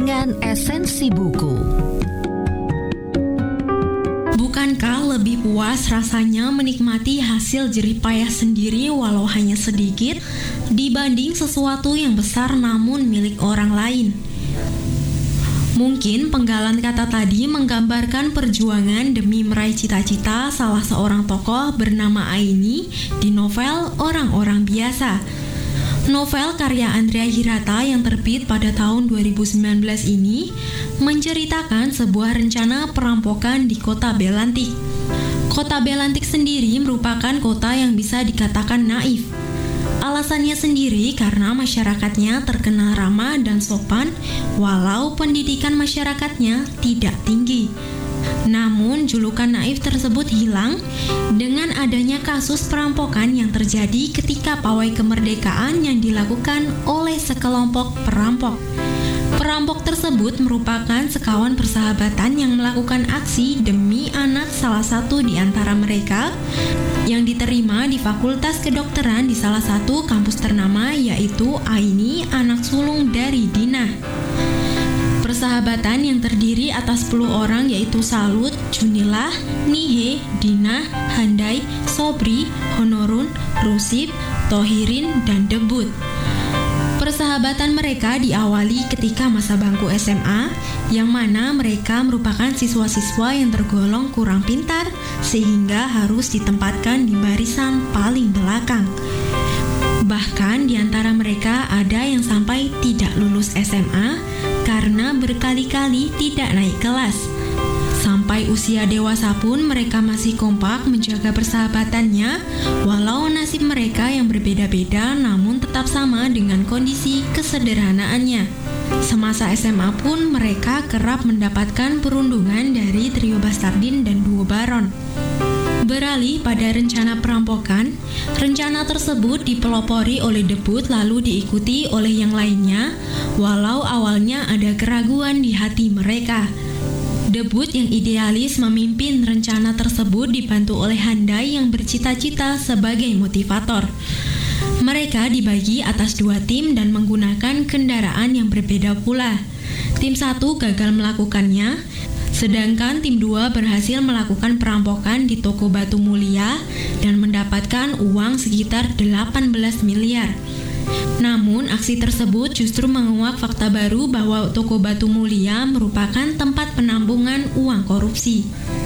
dengan esensi buku. Bukankah lebih puas rasanya menikmati hasil jerih payah sendiri walau hanya sedikit dibanding sesuatu yang besar namun milik orang lain? Mungkin penggalan kata tadi menggambarkan perjuangan demi meraih cita-cita salah seorang tokoh bernama Aini di novel Orang-Orang Biasa. Novel karya Andrea Hirata yang terbit pada tahun 2019 ini menceritakan sebuah rencana perampokan di kota Belantik. Kota Belantik sendiri merupakan kota yang bisa dikatakan naif. Alasannya sendiri karena masyarakatnya terkenal ramah dan sopan walau pendidikan masyarakatnya tidak tinggi. Namun julukan naif tersebut hilang dengan adanya kasus perampokan yang terjadi ketika pawai kemerdekaan yang dilakukan oleh sekelompok perampok. Perampok tersebut merupakan sekawan persahabatan yang melakukan aksi demi anak salah satu di antara mereka yang diterima di Fakultas Kedokteran di salah satu kampus ternama, yaitu Aini, anak sulung dari Dinah. Persahabatan yang terdiri atas 10 orang yaitu Salut, Junilah, Nihe, Dinah, Handai, Sobri, Honorun, Rusip, Tohirin, dan Debut. Persahabatan mereka diawali ketika masa bangku SMA, yang mana mereka merupakan siswa-siswa yang tergolong kurang pintar sehingga harus ditempatkan di barisan paling belakang. Bahkan di antara mereka ada yang sampai tidak lulus SMA karena berkali-kali tidak naik kelas. Sampai usia dewasa pun mereka masih kompak menjaga persahabatannya, walau nasib mereka yang berbeda-beda namun tetap sama dengan kondisi kesederhanaannya. Semasa SMA pun mereka kerap mendapatkan perundungan dari trio Bastardin dan duo Baron. Beralih pada rencana perampokan, rencana tersebut dipelopori oleh Debut lalu diikuti oleh yang lainnya, walau awalnya ada keraguan di hati mereka. Debut yang idealis memimpin rencana tersebut dibantu oleh Handai yang bercita-cita sebagai motivator. Mereka dibagi atas 2 tim dan menggunakan kendaraan yang berbeda pula. Tim 1 gagal melakukannya, sedangkan tim 2 berhasil melakukan perampokan di toko batu mulia dan mendapatkan uang sekitar 18 miliar. Namun aksi tersebut justru menguak fakta baru bahwa toko batu mulia merupakan tempat penampungan uang korupsi.